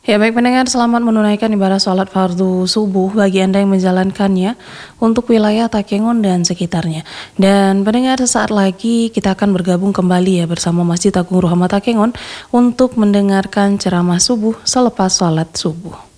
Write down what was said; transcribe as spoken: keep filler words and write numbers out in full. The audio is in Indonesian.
Ya baik pendengar, selamat menunaikan ibadah sholat fardu subuh bagi Anda yang menjalankannya untuk wilayah Takengon dan sekitarnya. Dan pendengar, sesaat lagi kita akan bergabung kembali ya bersama Masjid Agung Ruhama Takengon untuk mendengarkan ceramah subuh selepas sholat subuh.